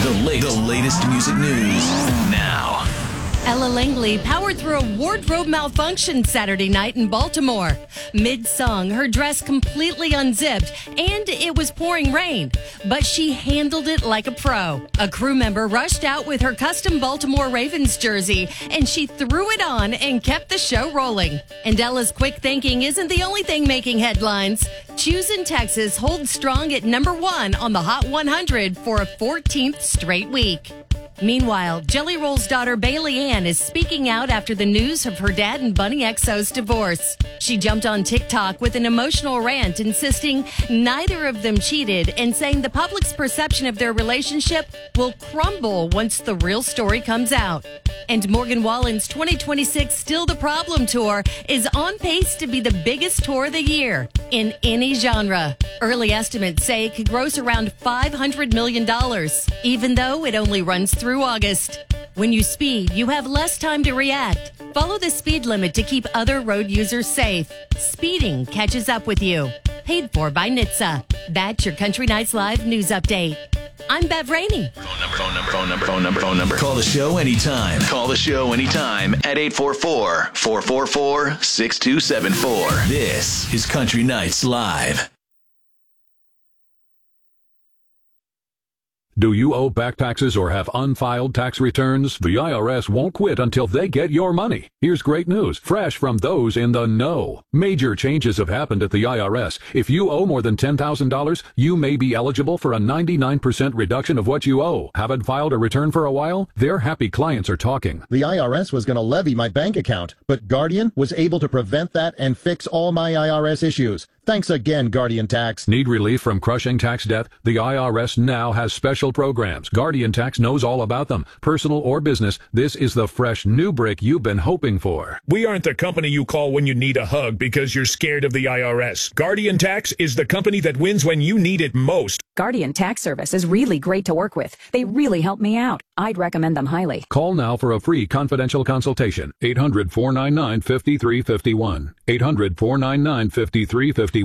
The latest music news now. Ella Langley powered through a wardrobe malfunction Saturday night in Baltimore. Mid-song, her dress completely unzipped, and it was pouring rain. But she handled it like a pro. A crew member rushed out with her custom Baltimore Ravens jersey, and she threw it on and kept the show rolling. And Ella's quick thinking isn't the only thing making headlines. Choose in Texas holds strong at number 1 on the Hot 100 for a 14th straight week. Meanwhile, Jelly Roll's daughter Bailey Ann is speaking out after the news of her dad and Bunny XO's divorce. She jumped on TikTok with an emotional rant insisting neither of them cheated and saying the public's perception of their relationship will crumble once the real story comes out. And Morgan Wallen's 2026 Still the Problem tour is on pace to be the biggest tour of the year in any genre. Early estimates say it could gross around $500 million, even though it only runs through August. When you speed, you have less time to react. Follow the speed limit to keep other road users safe. Speeding catches up with you. Paid for by NHTSA. That's your Country Nights Live news update. I'm Bev Rainey. Phone number. Call the show anytime. At 844-444-6274. This is Country Nights Live. Do you owe back taxes or have unfiled tax returns? The IRS won't quit until they get your money. Here's great news, fresh from those in the know. Major changes have happened at the IRS. If you owe more than $10,000, you may be eligible for a 99% reduction of what you owe. Haven't filed a return for a while? Their happy clients are talking. The IRS was going to levy my bank account, but Guardian was able to prevent that and fix all my IRS issues. Thanks again, Guardian Tax. Need relief from crushing tax debt? The IRS now has special programs. Guardian Tax knows all about them. Personal or business, this is the fresh new brick you've been hoping for. We aren't the company you call when you need a hug because you're scared of the IRS. Guardian Tax is the company that wins when you need it most. Guardian Tax Service is really great to work with. They really help me out. I'd recommend them highly. Call now for a free confidential consultation. 800-499-5351. 800-499-5351.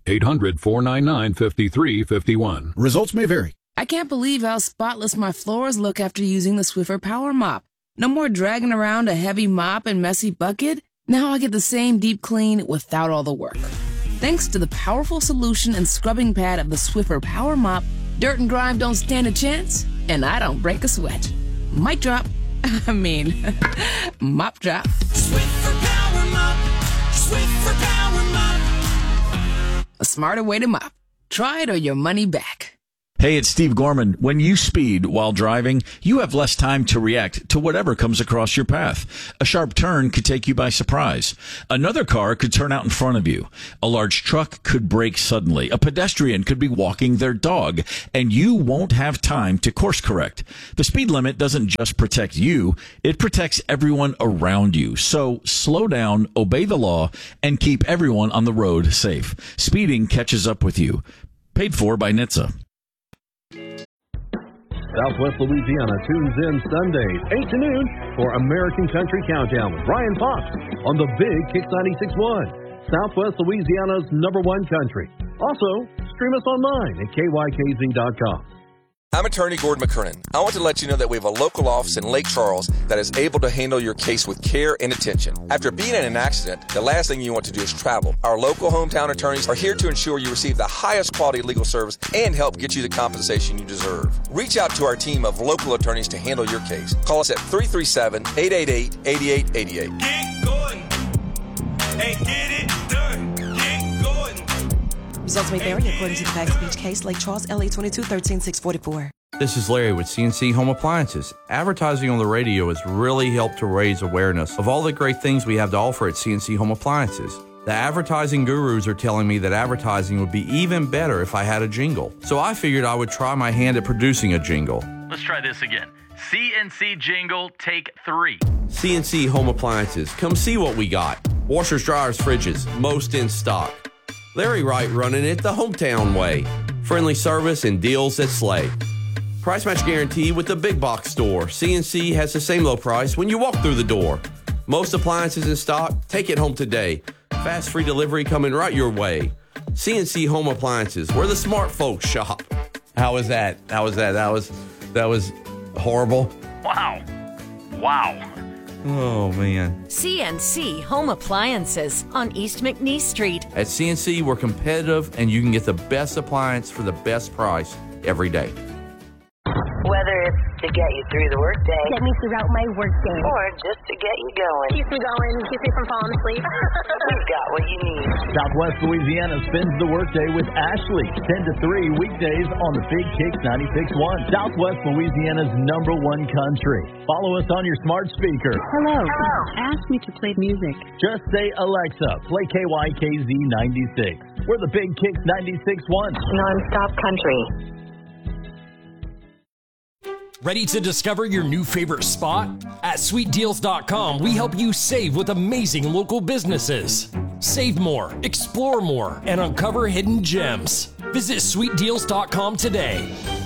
800-499-5351. Results may vary. I can't believe how spotless my floors look after using the Swiffer Power Mop. No more dragging around a heavy mop and messy bucket. Now I get the same deep clean without all the work. Thanks to the powerful solution and scrubbing pad of the Swiffer Power Mop, dirt and grime don't stand a chance, and I don't break a sweat. Mic drop. Mop drop. Swiffer Power Mop. Swiffer Power Mop. A smarter way to mop. Try it or your money back. Hey, it's Steve Gorman. When you speed while driving, you have less time to react to whatever comes across your path. A sharp turn could take you by surprise. Another car could turn out in front of you. A large truck could brake suddenly. A pedestrian could be walking their dog, and you won't have time to course correct. The speed limit doesn't just protect you, it protects everyone around you. So slow down, obey the law, and keep everyone on the road safe. Speeding catches up with you. Paid for by NHTSA. Southwest Louisiana tunes in Sundays, 8 to noon, for American Country Countdown with Brian Fox on the Big Kix 96.1, Southwest Louisiana's #1 country. Also, stream us online at kykz.com. I'm attorney Gordon McKernan. I want to let you know that we have a local office in Lake Charles that is able to handle your case with care and attention. After being in an accident, the last thing you want to do is travel. Our local hometown attorneys are here to ensure you receive the highest quality legal service and help get you the compensation you deserve. Reach out to our team of local attorneys to handle your case. Call us at 337-888-8888. Get going and get it done. Get going. Results may vary according to the facts of each case. Lake Charles, LA 22-13-644. This is Larry with CNC Home Appliances. Advertising on the radio has really helped to raise awareness of all the great things we have to offer at CNC Home Appliances. The advertising gurus are telling me that advertising would be even better if I had a jingle. So I figured I would try my hand at producing a jingle. Let's try this again. CNC jingle, take 3. CNC Home Appliances. Come see what we got. Washers, dryers, fridges, most in stock. Larry Wright running it the hometown way. Friendly service and deals that slay. Price match guarantee with the big box store. CNC has the same low price when you walk through the door. Most appliances in stock. Take it home today. Fast free delivery coming right your way. CNC Home Appliances, where the smart folks shop. How was that? That was horrible. Wow. Oh, man. CNC Home Appliances on East McNeese Street. At CNC, we're competitive, and you can get the best appliance for the best price every day. Whether it's to get you through the workday, get me throughout my workday, or just to get you going, keeps me going, keeps me from falling asleep. We've got what you need. Southwest Louisiana spends the workday with Ashley, 10 to 3 weekdays on the Big Kicks 96.1, Southwest Louisiana's #1 country. Follow us on your smart speaker. Hello. Ask me to play music. Just say, Alexa, play KYKZ 96. We're the Big Kicks 96.1. Non-stop country. Ready to discover your new favorite spot? At SweetDeals.com, we help you save with amazing local businesses. Save more, explore more, and uncover hidden gems. Visit SweetDeals.com today.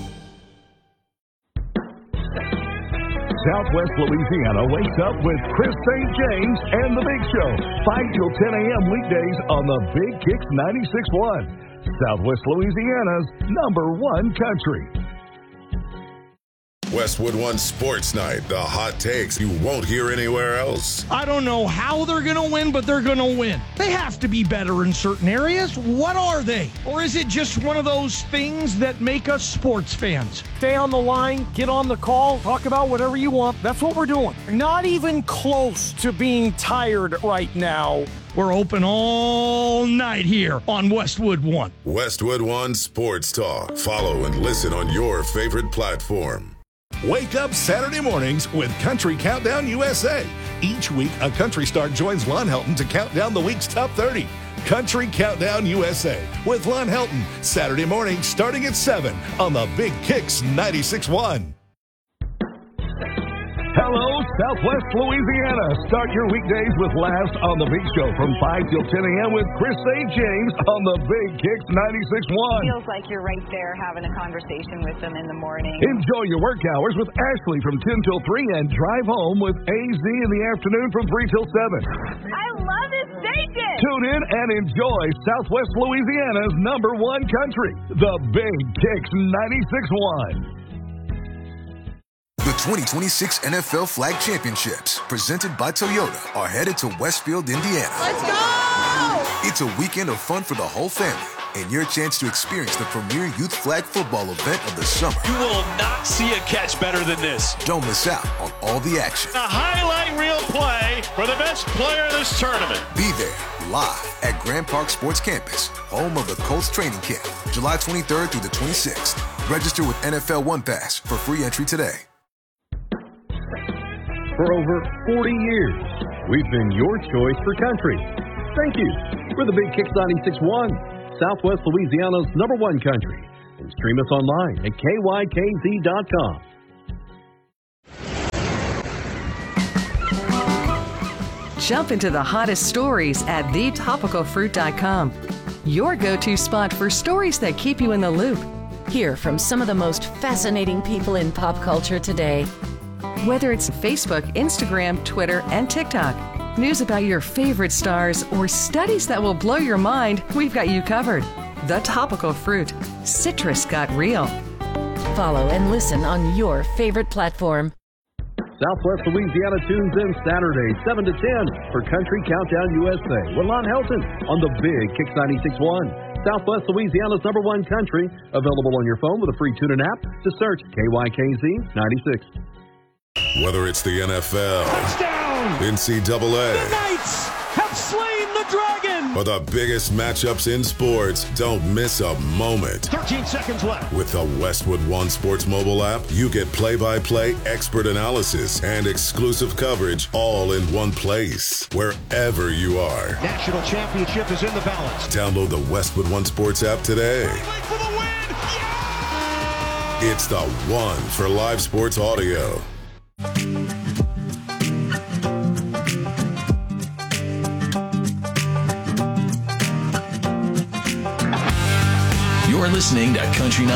Southwest Louisiana wakes up with Chris St. James and The Big Show. 5 till 10 a.m. weekdays on the Big Kicks 96.1. Southwest Louisiana's #1 country. Westwood One Sports Night, the hot takes you won't hear anywhere else. I don't know how they're going to win, but they're going to win. They have to be better in certain areas. What are they? Or is it just one of those things that make us sports fans? Stay on the line, get on the call, talk about whatever you want. That's what we're doing. Not even close to being tired right now. We're open all night here on Westwood One. Westwood One Sports Talk. Follow and listen on your favorite platform. Wake up Saturday mornings with Country Countdown USA. Each week, a country star joins Lon Helton to count down the week's top 30. Country Countdown USA with Lon Helton. Saturday morning starting at 7 on the Big Kicks 96.1. Hello, Southwest Louisiana. Start your weekdays with laughs on The Big Show from 5 till 10 a.m. with Chris St. James on the Big Kicks 96.1. Feels like you're right there having a conversation with them in the morning. Enjoy your work hours with Ashley from 10 till 3 and drive home with AZ in the afternoon from 3 till 7. I love this station. Tune in and enjoy Southwest Louisiana's #1 country, the Big Kicks 96.1. The 2026 NFL Flag Championships, presented by Toyota, are headed to Westfield, Indiana. Let's go! It's a weekend of fun for the whole family and your chance to experience the premier youth flag football event of the summer. You will not see a catch better than this. Don't miss out on all the action. A highlight reel play for the best player of this tournament. Be there live at Grand Park Sports Campus, home of the Colts training camp, July 23rd through the 26th. Register with NFL One Pass for free entry today. For over 40 years, we've been your choice for country. Thank you. We're the Big Kicks 96.1, Southwest Louisiana's #1 country. And stream us online at KYKZ.com. Jump into the hottest stories at thetopicalfruit.com. Your go-to spot for stories that keep you in the loop. Hear from some of the most fascinating people in pop culture today. Whether it's Facebook, Instagram, Twitter, and TikTok, news about your favorite stars, or studies that will blow your mind, we've got you covered. The Topical Fruit. Citrus got real. Follow and listen on your favorite platform. Southwest Louisiana tunes in Saturday, 7 to 10 for Country Countdown USA with Lon Helton on the Big Kicks 96.1. Southwest Louisiana's #1 country. Available on your phone with a free tune-in app. Just search KYKZ 96. Whether it's the NFL, touchdown, NCAA, the Knights have slain the dragon, or the biggest matchups in sports, don't miss a moment. 13 seconds left. With the Westwood One Sports mobile app, you get play-by-play expert analysis and exclusive coverage all in one place, wherever you are. National championship is in the balance. Download the Westwood One Sports app today. For the win! Yeah! It's the one for live sports audio. You're listening to Country